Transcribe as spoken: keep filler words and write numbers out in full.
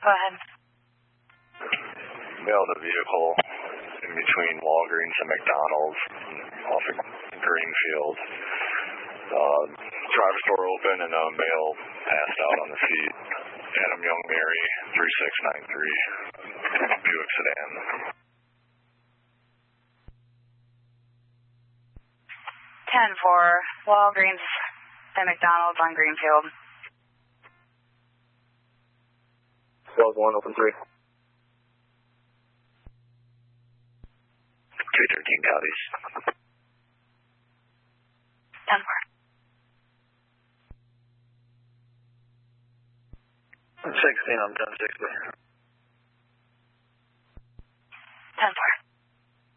Go ahead. Mailed a vehicle in between Walgreens and McDonald's off of Greenfield. Uh, driver's door open and a male passed out on the seat. Adam Young Mary, three six nine three, Buick sedan. ten for Walgreens and McDonald's on Greenfield. twelve one, open three. two thirteen copies. ten four. sixteen, I'm ten sixty. ten four.